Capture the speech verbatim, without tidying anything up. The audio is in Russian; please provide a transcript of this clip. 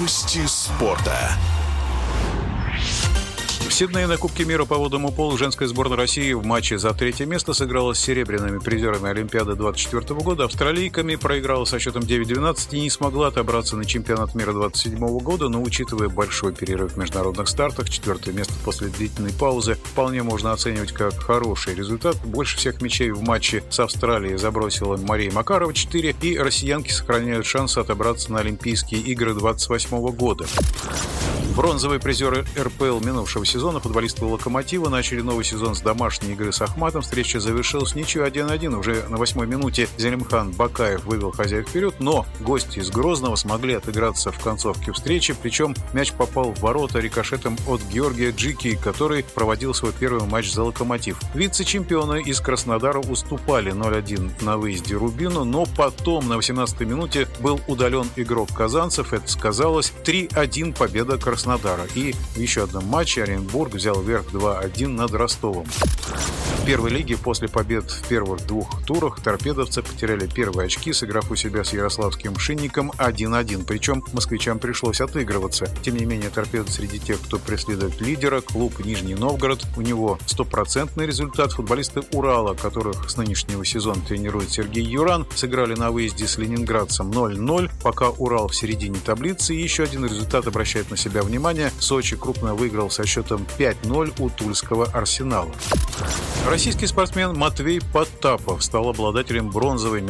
Новости спорта. В Сиднее на Кубке мира по водному полу женская сборная России в матче за третье место сыграла с серебряными призерами Олимпиады двадцать четвёртого года, австралийками, проиграла со счетом девять двенадцать и не смогла отобраться на чемпионат мира двадцать седьмого года, но, учитывая большой перерыв в международных стартах, четвертое место после длительной паузы вполне можно оценивать как хороший результат. Больше всех мячей в матче с Австралией забросила Мария Макарова, четыре, и россиянки сохраняют шансы отобраться на Олимпийские игры двадцать восьмого года. Бронзовые призеры эр пэ эл минувшего сезона, футболисты «Локомотива», начали новый сезон с домашней игры с Ахматом. Встреча завершилась ничью один один. Уже на восьмой минуте Зелимхан Бакаев вывел хозяев вперед, но гости из Грозного смогли отыграться в концовке встречи, причем мяч попал в ворота рикошетом от Георгия Джики, который проводил свой первый матч за «Локомотив». Вице-чемпионы из Краснодара уступали ноль один на выезде Рубину, но потом на восемнадцатой минуте был удален игрок казанцев. Это сказалось три один победа Краснодара. И в еще одном матче Оренбург взял верх два один над Ростовом. В первой лиге после побед в первых двух турах торпедовцы потеряли первые очки, сыграв у себя с ярославским Шинником один один. Причем москвичам пришлось отыгрываться. Тем не менее, торпеда среди тех, кто преследует лидера, клуб Нижний Новгород. У него стопроцентный результат. Футболисты Урала, которых с нынешнего сезона тренирует Сергей Юран, сыграли на выезде с ленинградцем ноль ноль. Пока Урал в середине таблицы. И еще один результат обращает на себя внимание. Сочи крупно выиграл со счетом пять ноль у тульского Арсенала. Российский спортсмен Матвей Потапов стал обладателем бронзовой медали